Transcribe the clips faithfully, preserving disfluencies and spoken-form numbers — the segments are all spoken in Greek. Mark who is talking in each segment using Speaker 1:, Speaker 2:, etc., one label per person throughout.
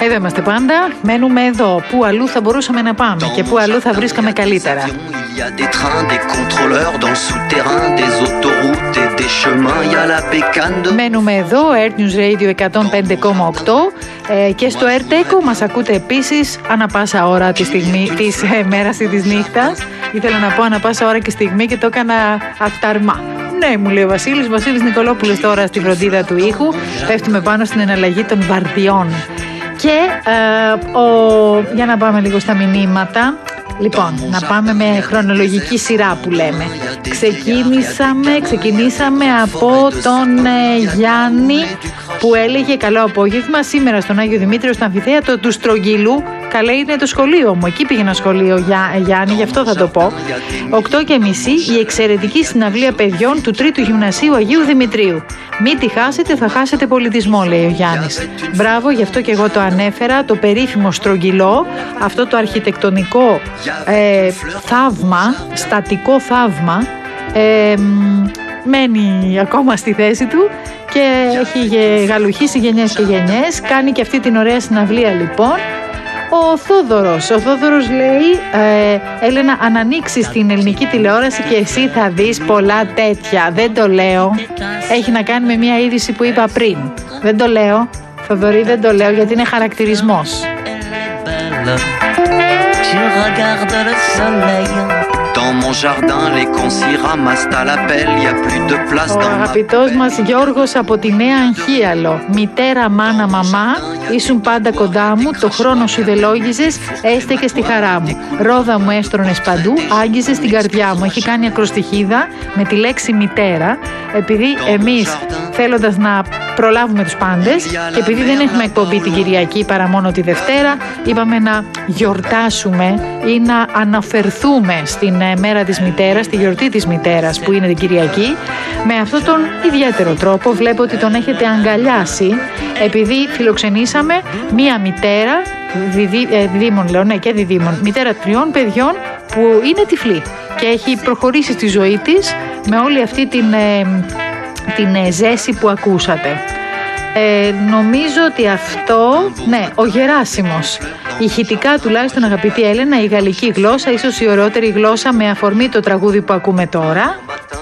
Speaker 1: Εδώ είμαστε πάντα, μένουμε εδώ. Πού αλλού θα μπορούσαμε να πάμε και πού αλλού θα βρίσκαμε καλύτερα. Μένουμε εδώ, Earth News Radio εκατόν πέντε κόμμα οκτώ ε, και στο Earth Echo μας ακούτε επίσης ανά πάσα ώρα τη στιγμή της ε, μέρας ή της νύχτας. Ήθελα να πω ανά πάσα ώρα και στιγμή και το έκανα αυταρμά. Ναι, μου λέει ο Βασίλης, Βασίλης Νικολόπουλος τώρα στη φροντίδα του ήχου. Πέφτουμε πάνω στην εναλλαγή των βαρδιών. Και ε, ο, για να πάμε λίγο στα μηνύματα. Λοιπόν, να πάμε με χρονολογική σειρά που λέμε. Ξεκίνησαμε, ξεκινήσαμε από τον ε, Γιάννη που έλεγε καλό απόγευμα σήμερα στον Άγιο Δημήτριο στο αμφιθέατρο του Στρογγυλού. Καλά είναι το σχολείο μου, εκεί πήγαινα σχολείο Γιά, Γιάννη, γι' αυτό θα το πω. οκτώ και μισή η εξαιρετική συναυλία παιδιών του Τρίτου Γυμνασίου Αγίου Δημητρίου. Μην τη χάσετε, θα χάσετε πολιτισμό, λέει ο Γιάννης. Μπράβο, γι' αυτό και εγώ το ανέφερα, το περίφημο Στρογγυλό, αυτό το αρχιτεκτονικό ε, θαύμα, στατικό θαύμα, ε, μένει ακόμα στη θέση του και έχει γαλουχίσει γενιές και γενιές. Κάνει και αυτή την ωραία συναυλία λοιπόν. Ο Θόδωρος, ο Θόδωρος λέει ε, Έλενα, αν ανοίξεις την ελληνική τηλεόραση και εσύ θα δεις πολλά τέτοια. Δεν το λέω, έχει να κάνει με μια είδηση που είπα πριν. Δεν το λέω, Θοδωρή, δεν το λέω γιατί είναι χαρακτηρισμός. Ο αγαπητός μας Γιώργος από τη Νέα Αγχίαλο. Μητέρα, μάνα, μαμά, ήσουν πάντα κοντά μου, το χρόνο σου δεν λόγιζες, έστεκες στη χαρά μου. Ρόδα μου έστρωνες παντού, άγγιζες την καρδιά μου. Έχει κάνει ακροστιχίδα με τη λέξη μητέρα, επειδή εμείς θέλοντας να προλάβουμε τους πάντες και επειδή δεν έχουμε εκπομπή την Κυριακή παρά μόνο τη Δευτέρα, είπαμε να γιορτάσουμε ή να αναφερθούμε στην μέρα της μητέρας, στη γιορτή της μητέρας που είναι την Κυριακή, με αυτόν τον ιδιαίτερο τρόπο. Βλέπω ότι τον έχετε αγκαλιάσει, επειδή φιλοξενήσαμε μία μητέρα, διδύ, ε, διδήμων λέω, ναι και διδήμων, μητέρα τριών παιδιών που είναι τυφλή και έχει προχωρήσει στη ζωή της με όλη αυτή την... Ε, την ζέση που ακούσατε. Ε, νομίζω ότι αυτό, ναι, ο Γεράσιμος. Ηχητικά τουλάχιστον, αγαπητή Έλενα, η γαλλική γλώσσα, ίσως η ωραιότερη γλώσσα με αφορμή το τραγούδι που ακούμε τώρα.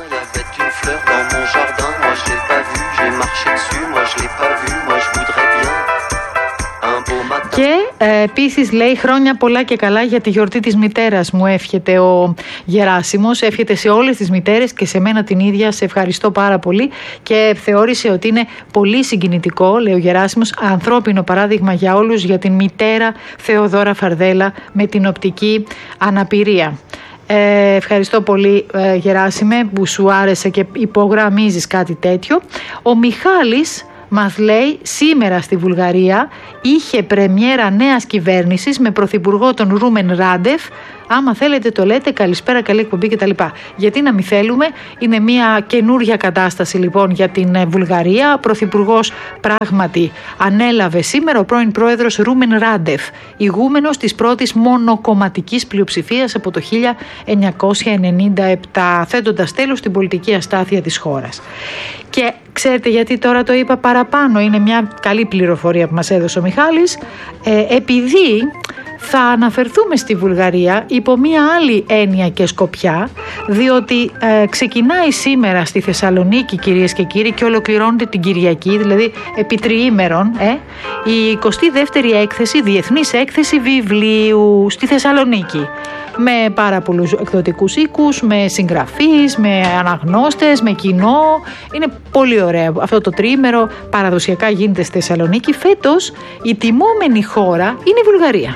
Speaker 1: Και ε, επίσης λέει χρόνια πολλά και καλά για τη γιορτή της μητέρας μου, εύχεται ο Γεράσιμος, εύχεται σε όλες τις μητέρες και σε μένα την ίδια, σε ευχαριστώ πάρα πολύ και θεώρησε ότι είναι πολύ συγκινητικό, λέει ο Γεράσιμος, ανθρώπινο παράδειγμα για όλους, για την μητέρα Θεοδόρα Φαρδέλα με την οπτική αναπηρία. Ε, ευχαριστώ πολύ ε, Γεράσιμε που σου άρεσε και υπογραμμίζεις κάτι τέτοιο. Ο Μιχάλης μας λέει σήμερα στη Βουλγαρία είχε πρεμιέρα νέας κυβέρνησης με πρωθυπουργό τον Ρούμεν Ράντεφ. Άμα θέλετε το λέτε, καλησπέρα, καλή εκπομπή κτλ. Γιατί να μην θέλουμε, είναι μια καινούρια κατάσταση λοιπόν για την Βουλγαρία. Ο πρωθυπουργός πράγματι ανέλαβε σήμερα ο πρώην πρόεδρος Ρούμεν Ράντεφ, ηγούμενος της πρώτης μονοκομματικής πλειοψηφίας από το χίλια εννιακόσια ενενήντα επτά, θέτοντας τέλος στην πολιτική αστάθεια της χώρας. Και ξέρετε γιατί τώρα το είπα παραπάνω, είναι μια καλή πληροφορία που μας έδωσε ο Μιχάλης, ε, επειδή θα αναφερθούμε στη Βουλγαρία υπό μία άλλη έννοια και σκοπιά, διότι ε, ξεκινάει σήμερα στη Θεσσαλονίκη, κυρίες και κύριοι, και ολοκληρώνεται την Κυριακή, δηλαδή επί τριήμερων, ε, η εικοστή δεύτερη έκθεση, διεθνής έκθεση βιβλίου στη Θεσσαλονίκη. Με πάρα πολλούς εκδοτικούς οίκους, με συγγραφείς, με αναγνώστες, με κοινό. Είναι πολύ ωραίο αυτό το τριήμερο, παραδοσιακά γίνεται στη Θεσσαλονίκη. Φέτος η τιμόμενη χώρα είναι η Βουλγαρία.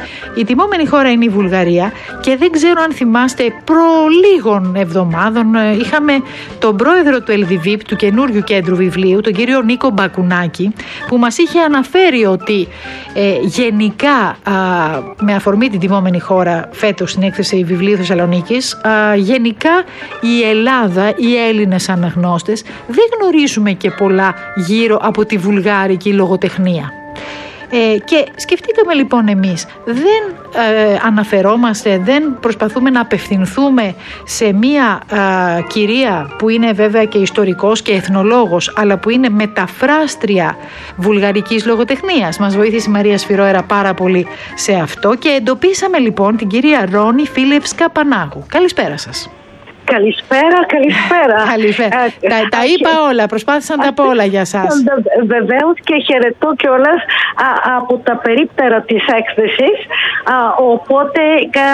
Speaker 1: Η τιμόμενη χώρα είναι η Βουλγαρία και δεν ξέρω αν θυμάστε, προ λίγων εβδομάδων είχαμε τον πρόεδρο του Ελδιβίπ, του καινούριου κέντρου βιβλίου, τον κύριο Νίκο Μπακουνάκη, που μας είχε αναφέρει ότι ε, γενικά α, με αφορμή την τιμόμενη χώρα φέτος στην έκθεση βιβλίου Θεσσαλονίκης, α, γενικά η Ελλάδα, οι Έλληνες αναγνώστες δεν γνωρίζουμε και πολλά γύρω από τη βουλγάρικη λογοτεχνία. Ε, και σκεφτήκαμε λοιπόν εμείς, δεν ε, αναφερόμαστε, δεν προσπαθούμε να απευθυνθούμε σε μία ε, κυρία που είναι βέβαια και ιστορικός και εθνολόγος, αλλά που είναι μεταφράστρια βουλγαρικής λογοτεχνίας. Μας βοήθησε η Μαρία Σφυρόερα πάρα πολύ σε αυτό και εντοπίσαμε λοιπόν την κυρία Ρόνη Φίλευσκα Πανάγου. Καλησπέρα σας.
Speaker 2: Καλησπέρα, καλησπέρα.
Speaker 1: καλησπέρα. Ε, τα, τα είπα όλα, προσπάθησα να τα πω όλα για σας.
Speaker 2: Βεβαίως και χαιρετώ κιόλας α, από τα περίπτερα της έκθεσης, α, οπότε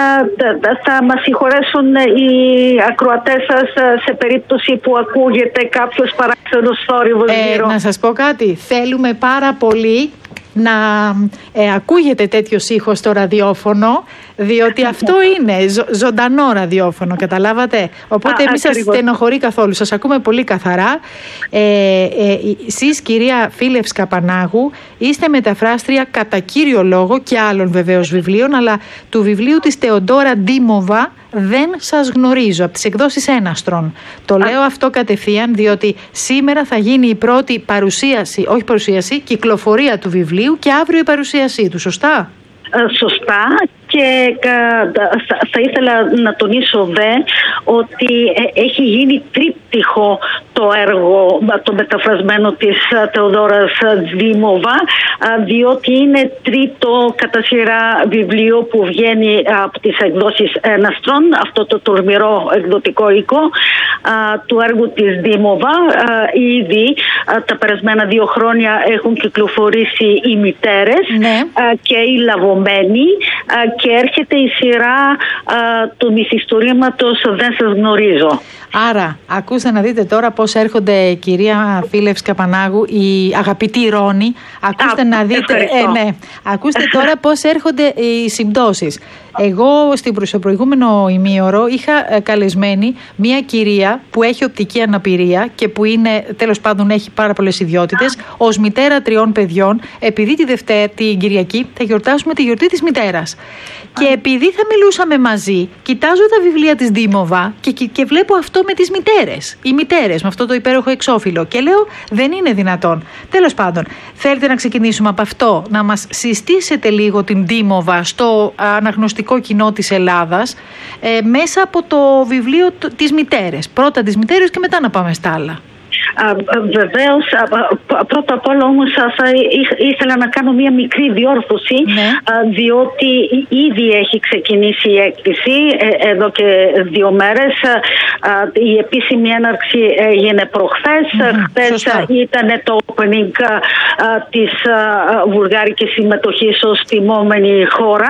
Speaker 2: α, θα μας συγχωρέσουν οι ακροατές σας σε περίπτωση που ακούγεται κάποιος παράξενος θόρυβος
Speaker 1: ε,
Speaker 2: γύρω.
Speaker 1: Να σας πω κάτι, θέλουμε πάρα πολύ να ε, ακούγεται τέτοιος ήχος στο ραδιόφωνο, διότι αυτό είναι ζω, ζωντανό ραδιόφωνο, καταλάβατε. Οπότε εμείς σας στενοχωρεί καθόλου, σας ακούμε πολύ καθαρά. Ε, ε, εσείς, κυρία Φίλευσκα Πανάγου, είστε μεταφράστρια κατά κύριο λόγο και άλλων βεβαίως βιβλίων, αλλά του βιβλίου της Θεοντόρα Ντίμοβα «Δεν σας γνωρίζω», από τις εκδόσεις Έναστρον. Το λέω αυτό κατευθείαν, διότι σήμερα θα γίνει η πρώτη παρουσίαση, όχι παρουσίαση, κυκλοφορία του βιβλίου και αύριο η παρουσίασή του, σωστά?
Speaker 2: Σωστά. Και θα ήθελα να τονίσω δε ότι έχει γίνει τρίπτυχο το έργο, το μεταφρασμένο της Θεοδόρας Ντίμοβα, διότι είναι τρίτο κατά σειρά βιβλίο που βγαίνει από τις εκδόσεις Έναστρον, αυτό το τολμηρό εκδοτικό οίκο του έργου της Ντίμοβα. Ήδη τα περασμένα δύο χρόνια έχουν κυκλοφορήσει οι μητέρες, ναι, και οι λαβωμένοι, και έρχεται η σειρά α, του μυθιστορήματος «Δεν σας γνωρίζω».
Speaker 1: Άρα, ακούστε να δείτε τώρα πώς έρχονται, κυρία Φίλευσκα Πανάγου, η αγαπητή Ρόνη. Ακούστε Α, να δείτε, ε, ναι, ακούστε τώρα πώς έρχονται οι συμπτώσεις. Εγώ στο προηγούμενο ημίωρο είχα καλεσμένη μια κυρία που έχει οπτική αναπηρία και που είναι, τέλος πάντων, έχει πάρα πολλές ιδιότητες, ως μητέρα τριών παιδιών, επειδή τη Δευτέρα, την Κυριακή, θα γιορτάσουμε τη γιορτή της μητέρας. Και επειδή θα μιλούσαμε μαζί, κοιτάζω τα βιβλία της Ντίμοβα και, και, και βλέπω αυτό με τις μητέρες. Οι μητέρες, με αυτό το υπέροχο εξώφυλλο. Και λέω, δεν είναι δυνατόν. Τέλος πάντων, θέλετε να ξεκινήσουμε από αυτό, να μας συστήσετε λίγο την Ντίμοβα στο αναγνωστικό κοινό της Ελλάδας, ε, μέσα από το βιβλίο της μητέρες. Πρώτα τις μητέρες και μετά να πάμε στα άλλα.
Speaker 2: Βεβαίως, πρώτα απ' όλα όμως θα ήθελα να κάνω μια μικρή διόρθωση, ναι, διότι ήδη έχει ξεκινήσει η έκθεση εδώ και δύο μέρες. Η επίσημη έναρξη έγινε προχθές. Mm-hmm. Χθες ήταν το opening της βουλγάρικης συμμετοχής ως τιμόμενη χώρα,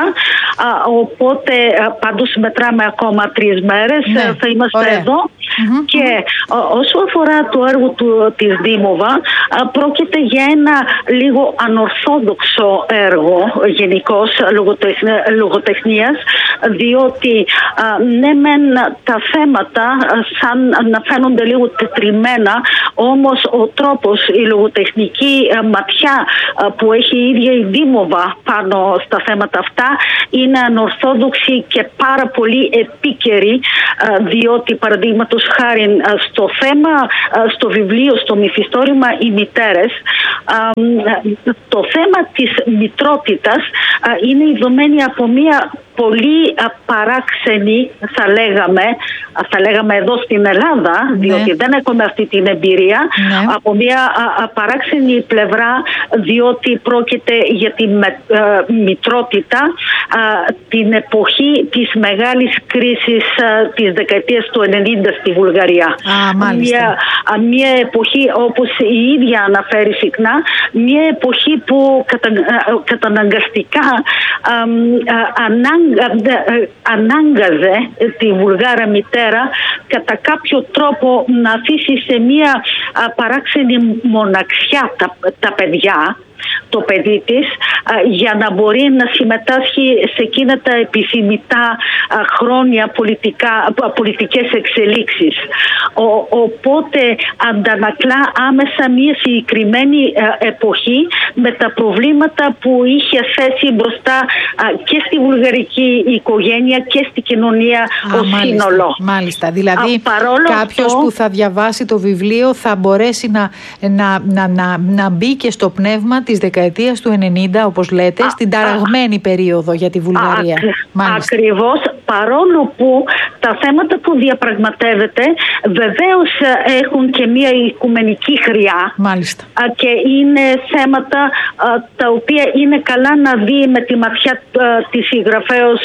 Speaker 2: οπότε πάντως μετράμε ακόμα τρεις μέρες, ναι, θα είμαστε ωραία εδώ. Mm-hmm. Και όσο αφορά το έργο του, της Ντίμοβα, πρόκειται για ένα λίγο ανορθόδοξο έργο γενικώς λογοτεχνίας, διότι ναι μεν τα θέματα σαν να φαίνονται λίγο τετριμένα, όμως ο τρόπος, η λογοτεχνική ματιά που έχει η ίδια η Ντίμοβα πάνω στα θέματα αυτά είναι ανορθόδοξη και πάρα πολύ επίκαιρη, διότι παραδείγματος χάρη στο θέμα, στο βιβλίο, στο μυθιστόρημα «Οι μητέρες», το θέμα της μητρότητας είναι ειδωμένη από μια πολύ παράξενη, θα λέγαμε, θα λέγαμε εδώ στην Ελλάδα, διότι, ναι, δεν έχουμε αυτή την εμπειρία, ναι, από μια παράξενη πλευρά, διότι πρόκειται για τη μητρότητα την εποχή της μεγάλης κρίσης της δεκαετίας του ενενήντα στη Βουλγαρία.
Speaker 1: Α,
Speaker 2: μια, μια εποχή, όπως η ίδια αναφέρει συχνά, μια εποχή που κατα, καταναγκαστικά α, α, ανάγκασε ανάγκαζε τη Βουλγάρα μητέρα κατά κάποιο τρόπο να αφήσει σε μια παράξενη μοναξιά τα, τα παιδιά, το παιδί της, για να μπορεί να συμμετάσχει σε εκείνα τα επιθυμητά χρόνια πολιτικά, πολιτικές εξελίξεις. Ο, οπότε αντανακλά άμεσα μια συγκεκριμένη εποχή με τα προβλήματα που είχε θέσει μπροστά και στη βουλγαρική οικογένεια και στη κοινωνία
Speaker 1: Α,
Speaker 2: ως
Speaker 1: μάλιστα,
Speaker 2: σύνολο.
Speaker 1: Μάλιστα, δηλαδή κάποιος αυτό, που θα διαβάσει το βιβλίο θα μπορέσει να, να, να, να, να μπει και στο πνεύμα της δεκαετίας δεκαετίας του ενενήντα, όπως λέτε, α, στην ταραγμένη α, περίοδο για τη Βουλγαρία.
Speaker 2: Α, ακριβώς, παρόλο που τα θέματα που διαπραγματεύεται βεβαίως έχουν και μια οικουμενική χρειά.
Speaker 1: Μάλιστα.
Speaker 2: Και είναι θέματα τα οποία είναι καλά να δει με τη ματιά της συγγραφέως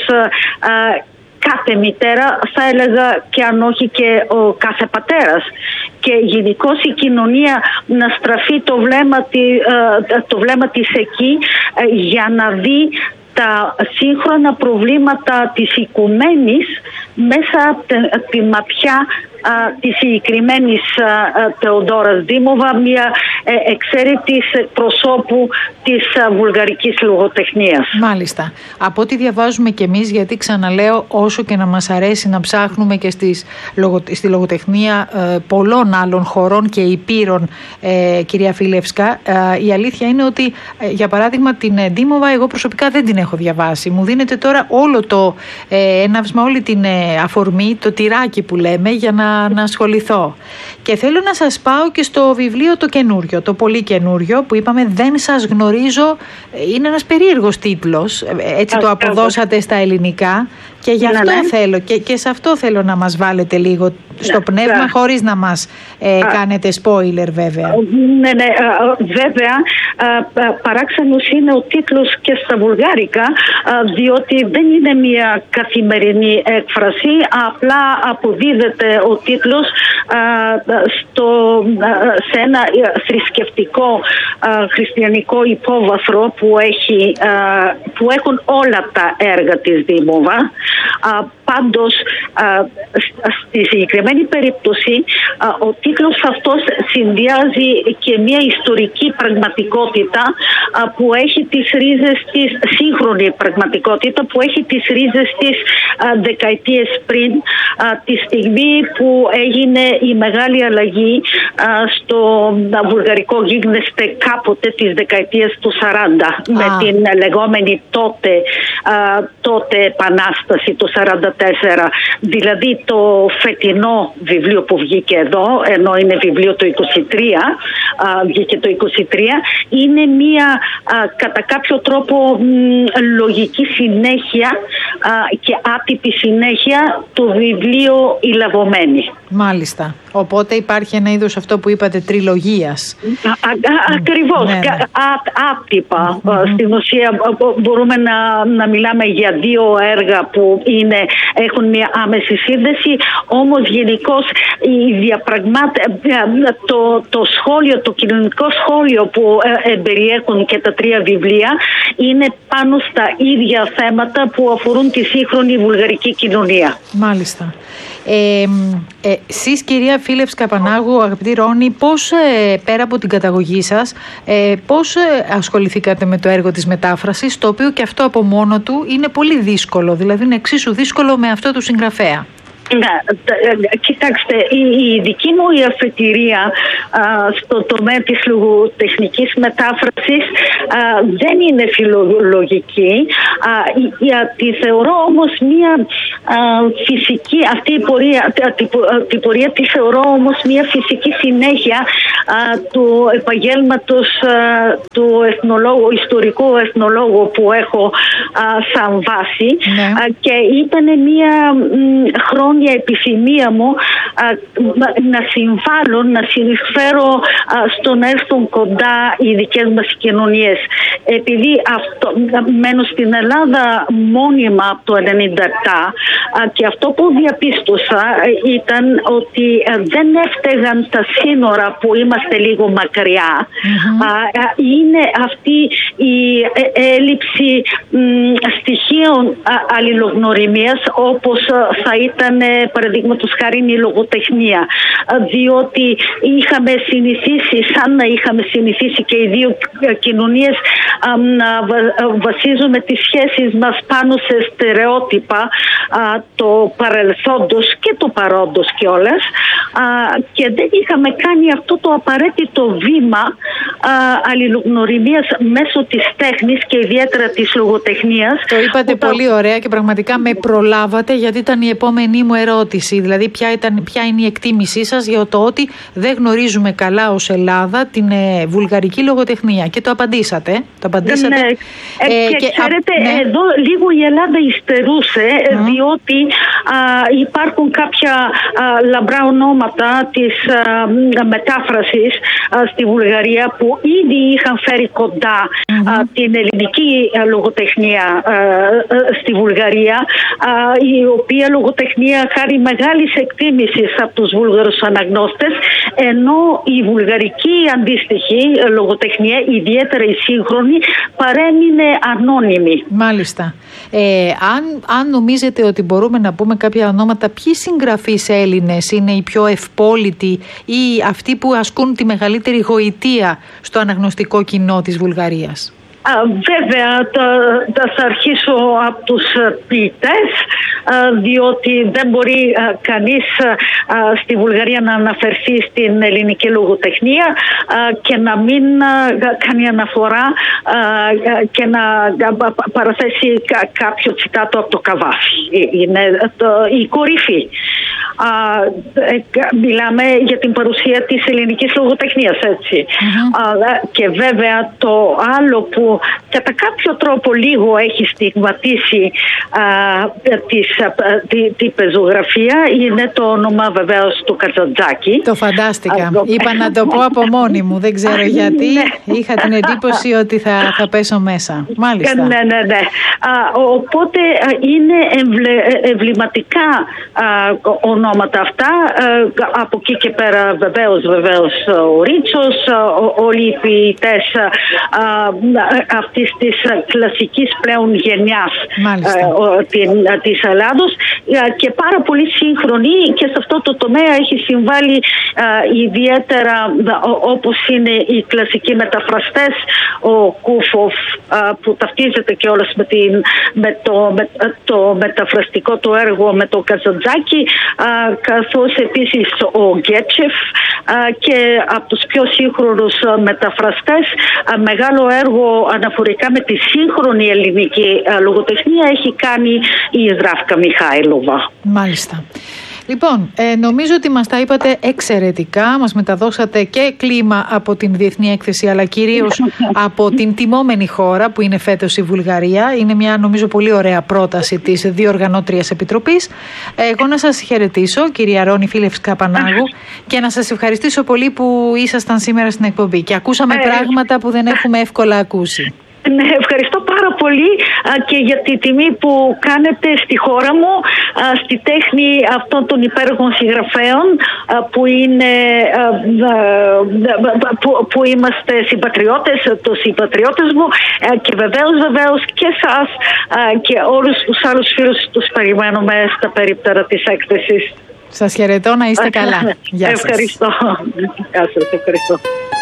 Speaker 2: κάθε μητέρα, θα έλεγα, και αν όχι και ο κάθε πατέρας. Και γενικώς η κοινωνία να στραφεί το βλέμμα, το βλέμμα της εκεί για να δει τα σύγχρονα προβλήματα της οικουμένης μέσα από τη ματιά της συγκεκριμένης Θεοδόρας Δίμοβα, μια εξαίρετης προσώπου της βουλγαρικής λογοτεχνίας.
Speaker 1: Μάλιστα. Από ό,τι διαβάζουμε κι εμείς, γιατί ξαναλέω, όσο και να μας αρέσει να ψάχνουμε και στις, στη λογοτεχνία ε, πολλών άλλων χωρών και υπήρων, ε, κυρία Φίλευσκα, ε, η αλήθεια είναι ότι, ε, για παράδειγμα, την Δίμοβα εγώ προσωπικά δεν την έχω διαβάσει. Μου δίνεται τώρα όλο το ε, έναυσμα, όλη την ε, αφορμή, το τυράκι που λέμε, για να να ασχοληθώ. Και θέλω να σας πάω και στο βιβλίο το καινούριο, το πολύ καινούριο, που είπαμε «Δεν σας γνωρίζω». Είναι ένας περίεργος τίτλος, έτσι το αποδώσατε στα ελληνικά, και γι' αυτό ναι, ναι. θέλω και, και σε αυτό θέλω να μας βάλετε λίγο στο ναι, πνεύμα, ναι. χωρίς να μας ε, κάνετε spoiler, βέβαια.
Speaker 2: Ναι, ναι, βέβαια παράξενος είναι ο τίτλος και στα βουλγάρικα, διότι δεν είναι μια καθημερινή έκφραση, απλά αποδίδεται ο τίτλος στο, σε ένα θρησκευτικό χριστιανικό υπόβαθρο που, έχει, που έχουν όλα τα έργα της Δίμοβα. Πάντως, στη συγκεκριμένη περίπτωση, ο τίτλος αυτός συνδυάζει και μια ιστορική πραγματικότητα που έχει τις ρίζες της, σύγχρονη πραγματικότητα που έχει τις ρίζες της δεκαετίες πριν, τη στιγμή που έγινε η μεγάλη αλλαγή στο βουλγαρικό γίγνεσθε κάποτε της δεκαετίας του σαράντα, Α. με την λεγόμενη τότε, τότε επανάσταση του σαράντα τέσσερα. Δηλαδή το φετινό βιβλίο που βγήκε εδώ, ενώ είναι βιβλίο το είκοσι τρία, βγήκε το είκοσι τρία, είναι μια κατά κάποιο τρόπο λογική συνέχεια και άτυπη συνέχεια του βιβλίου «Η Λαβωμένη».
Speaker 1: Μάλιστα. Οπότε υπάρχει ένα είδος, αυτό που είπατε, τριλογίας.
Speaker 2: Α, α, ακριβώς. Ναι, ναι. Α, άτυπα. Mm-hmm. Στην ουσία μπορούμε να, να μιλάμε για δύο έργα που είναι, έχουν μια άμεση σύνδεση, όμως γενικώς η διαπραγμάτε... το, το σχόλιο, το κοινωνικό σχόλιο που ε, περιέχουν και τα τρία βιβλία είναι πάνω στα ίδια θέματα που αφορούν τη σύγχρονη βουλγαρική κοινωνία.
Speaker 1: Μάλιστα. Ε, ε, εσείς, κυρία Φίλευσκα Πανάγου, αγαπητή Ρόνη, πώς ε, πέρα από την καταγωγή σας, ε, πώς ε, ασχοληθήκατε με το έργο της μετάφρασης, το οποίο και αυτό από μόνο του είναι πολύ δύσκολο, δηλαδή είναι εξίσου δύσκολο με αυτό του συγγραφέα?
Speaker 2: Ναι, κοιτάξτε, η, η δική μου η αφετηρία α, στο τομέα της λογοτεχνικής μετάφρασης α, δεν είναι φιλολογική. Α, η, α, τη θεωρώ όμως μια α, φυσική, αυτή η πορεία, τη, τη πορεία τη θεωρώ όμως μια φυσική συνέχεια α, του επαγγέλματος α, του εθνολόγου, ιστορικού εθνολόγου που έχω α, σαν βάση, ναι. α, και ήταν μια μ, χρόνια η επιθυμία μου α, να συμβάλλω, να συνεισφέρω α, στο να έρθουν κοντά οι δικές μας κοινωνίες. Επειδή αυτό, μένω στην Ελλάδα μόνιμα από το ενενήντα επτά α, και αυτό που διαπίστωσα ήταν ότι α, δεν έφταιγαν τα σύνορα που είμαστε λίγο μακριά. Mm-hmm. Α, α, είναι αυτή η έλλειψη μ, στοιχείων α, αλληλογνωριμίας, όπως α, θα ήταν παραδείγματος χάρη η λογοτεχνία, διότι είχαμε συνηθίσει, σαν να είχαμε συνηθίσει και οι δύο κοινωνίες βασίζουμε τις σχέσεις μας πάνω σε στερεότυπα το παρελθόντος και το παρόντος κιόλας, και δεν είχαμε κάνει αυτό το απαραίτητο βήμα αλληλογνωριμίας μέσω της τέχνης και ιδιαίτερα της λογοτεχνίας.
Speaker 1: Το είπατε πολύ τα... ωραία και πραγματικά με προλάβατε, γιατί ήταν η επόμενη μου ερώτηση. Δηλαδή ποια, ήταν, ποια είναι η εκτίμησή σας για το ότι δεν γνωρίζουμε καλά ως Ελλάδα την ε, βουλγαρική λογοτεχνία, και το απαντήσατε. Το απαντήσατε.
Speaker 2: Ναι. Ε, και, και ξέρετε, α, ναι. εδώ λίγο η Ελλάδα υστερούσε, mm. διότι α, υπάρχουν κάποια α, λαμπρά ονόματα της α, μετάφρασης α, στη Βουλγαρία που ήδη είχαν φέρει κοντά mm-hmm. α, την ελληνική α, λογοτεχνία α, α, στη Βουλγαρία, α, η οποία λογοτεχνία χάρη μεγάλης εκτίμησης από τους Βούλγαρους αναγνώστες, ενώ η βουλγαρική αντίστοιχη λογοτεχνία, ιδιαίτερα η σύγχρονη, παρέμεινε ανώνυμη.
Speaker 1: Μάλιστα. Ε, αν, αν νομίζετε ότι μπορούμε να πούμε κάποια ονόματα, ποιοι συγγραφείς Έλληνες είναι οι πιο ευπόλυτοι ή αυτοί που ασκούν τη μεγαλύτερη γοητεία στο αναγνωστικό κοινό της Βουλγαρίας?
Speaker 2: Α, βέβαια, τα, τα θα αρχίσω από τους ποιητές, α, διότι δεν μπορεί α, κανείς α, στη Βουλγαρία να αναφερθεί στην ελληνική λογοτεχνία α, και να μην α, κάνει αναφορά α, και να α, παραθέσει κα, κάποιο τσιτάτο από το Καβάφι. Είναι το, η κορυφή. Α, μιλάμε για την παρουσία της ελληνικής λογοτεχνίας, έτσι. Mm-hmm. Α, και βέβαια το άλλο που κατά κάποιο τρόπο λίγο έχει στιγματίσει α, της, α, τη, τη πεζογραφία είναι το όνομα βεβαίως του Κατζαντζάκη.
Speaker 1: Το φαντάστηκα. Α, Είπα να το πω από μόνη μου. Δεν ξέρω γιατί. Ναι. Είχα την εντύπωση ότι θα, θα πέσω μέσα. Μάλιστα.
Speaker 2: Ναι, ναι, ναι. Α, οπότε είναι εμβλε, εμβληματικά α, ονόματα αυτά. Α, από εκεί και πέρα βεβαίως, βεβαίως ο Ρίτσος, όλοι οι ποιητές αυτής της κλασικής πλέον γενιάς ε, της Ελλάδος, και πάρα πολύ σύγχρονη, και σε αυτό το τομέα έχει συμβάλει ε, ιδιαίτερα όπως είναι οι κλασικοί μεταφραστές, ο Κούφοφ ε, που ταυτίζεται κιόλας με, την, με, το, με το μεταφραστικό του έργο με το Κατζαντζάκη, ε, καθώς επίσης ο Γκέτσεφ, ε, και από τους πιο σύγχρονους μεταφραστές ε, μεγάλο έργο αναφορικά με τη σύγχρονη ελληνική λογοτεχνία έχει κάνει η Δράφκα Μιχάηλοβα.
Speaker 1: Μάλιστα. Λοιπόν, ε, νομίζω ότι μας τα είπατε εξαιρετικά, μας μεταδώσατε και κλίμα από την Διεθνή Έκθεση, αλλά κυρίως από την τιμόμενη χώρα που είναι φέτος η Βουλγαρία. Είναι μια, νομίζω, πολύ ωραία πρόταση της Διοργανώτριας Επιτροπής. Εγώ να σας χαιρετήσω, κυρία Ρόνη Φίλευσκα Πανάγου, και να σας ευχαριστήσω πολύ που ήσασταν σήμερα στην εκπομπή και ακούσαμε ε, πράγματα που δεν έχουμε εύκολα ακούσει.
Speaker 2: Ναι, ευχαριστώ πάρα πολύ α, και για τη τιμή που κάνετε στη χώρα μου, α, στη τέχνη αυτών των υπέροχων συγγραφέων α, που, είναι, α, α, που, που είμαστε συμπατριώτες, τους συμπατριώτες μου, α, και βεβαίως, βεβαίως και εσάς α, και όλους τους άλλους φίλους τους περιμένουμε στα περίπτερα της έκθεσης.
Speaker 1: Σας χαιρετώ, να είστε καλά. Γεια σας.
Speaker 2: Ευχαριστώ. Γεια σας, ευχαριστώ.